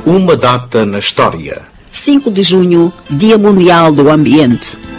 Uma data na história. 5 de junho, Dia Mundial do Ambiente.